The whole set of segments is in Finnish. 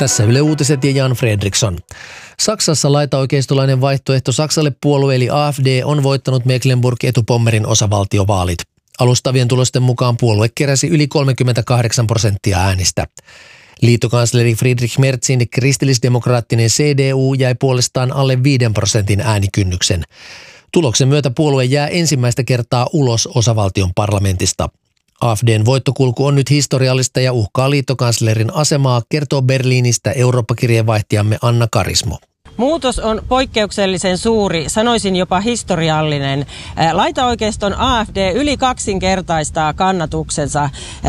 Tässä Yle Uutiset ja Jan Fredriksson. Saksassa laitaoikeistolainen vaihtoehto Saksalle puolue eli AfD on voittanut Mecklenburg-Etupommerin osavaltiovaalit. Alustavien tulosten mukaan puolue keräsi yli 38% äänistä. Liittokansleri Friedrich Merzin kristillisdemokraattinen CDU jäi puolestaan alle 5% äänikynnyksen. Tuloksen myötä puolue jää ensimmäistä kertaa ulos osavaltion parlamentista. AfDn voittokulku on nyt historiallista ja uhkaa liittokanslerin asemaa, kertoo Berliinistä Eurooppa-kirjeenvaihtajamme Anna Karismo. Muutos on poikkeuksellisen suuri, sanoisin jopa historiallinen. Laitaoikeiston AfD yli kaksinkertaistaa kannatuksensa.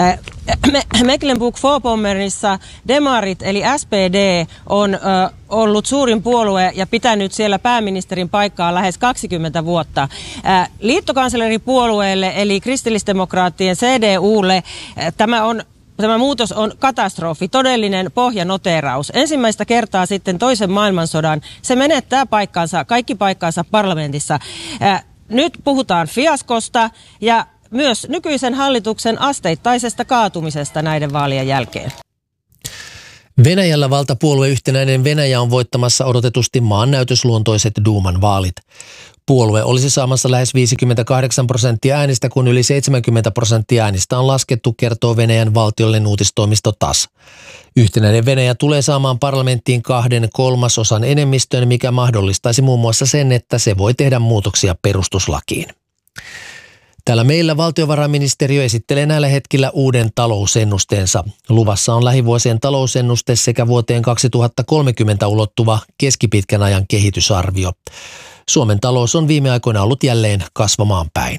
Mecklenburg-Vorpommernissa demarit eli SPD on ollut suurin puolue ja pitänyt siellä pääministerin paikkaa lähes 20 vuotta. Liittokansleripuolueelle eli kristillisdemokraattien CDUlle Tämä muutos on katastrofi, todellinen pohjanoteeraus. Ensimmäistä kertaa sitten toisen maailmansodan se menettää kaikki paikkansa parlamentissa. Nyt puhutaan fiaskosta ja myös nykyisen hallituksen asteittaisesta kaatumisesta näiden vaalien jälkeen. Venäjällä valtapuolue Yhtenäinen Venäjä on voittamassa odotetusti maannäytösluontoiset Duuman vaalit. Puolue olisi saamassa lähes 58% äänistä, kun yli 70% äänistä on laskettu, kertoo Venäjän valtiollinen uutistoimisto TASS. Yhtenäinen Venäjä tulee saamaan parlamenttiin 2/3 enemmistön, mikä mahdollistaisi muun muassa sen, että se voi tehdä muutoksia perustuslakiin. Täällä meillä valtiovarainministeriö esittelee näillä hetkillä uuden talousennusteensa. Luvassa on lähivuosien talousennuste sekä vuoteen 2030 ulottuva keskipitkän ajan kehitysarvio. Suomen talous on viime aikoina ollut jälleen kasvamaan päin.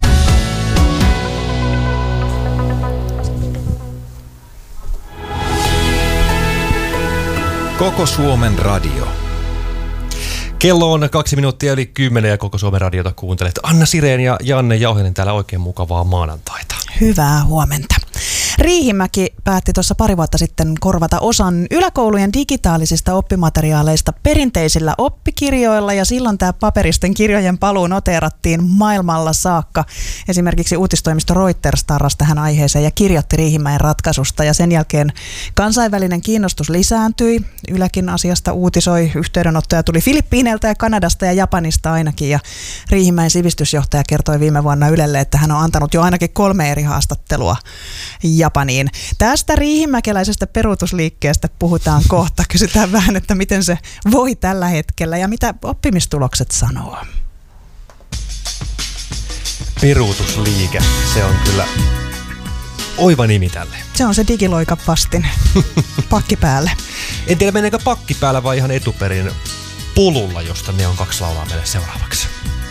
Koko Suomen radio. Kello on 2 minuuttia yli 10 ja Koko Suomen radiota kuuntelet. Anna Sireen ja Janne Jauhinen täällä, oikein mukavaa maanantaita. Hyvää huomenta. Riihimäki päätti tuossa pari vuotta sitten korvata osan yläkoulujen digitaalisista oppimateriaaleista perinteisillä oppikirjoilla ja silloin tämä paperisten kirjojen paluu noteerattiin maailmalla saakka. Esimerkiksi uutistoimisto Reuters tarrasi tähän aiheeseen ja kirjoitti Riihimäen ratkaisusta ja sen jälkeen kansainvälinen kiinnostus lisääntyi. Ylekin asiasta uutisoi, yhteydenottoja tuli Filippiineiltä ja Kanadasta ja Japanista ainakin ja Riihimäen sivistysjohtaja kertoi viime vuonna Ylelle, että hän on antanut jo ainakin 3 eri haastattelua Japaniin. Tästä riihimäkeläisestä peruutusliikkeestä puhutaan kohta. Kysytään vähän, että miten se voi tällä hetkellä ja mitä oppimistulokset sanoo. Peruutusliike, se on kyllä oiva nimi tälle. Se on se digiloikapastin pakki päälle. En tiedä meneekö pakki päällä vai ihan etuperin pululla, josta ne on 2 laulaa meille seuraavaksi.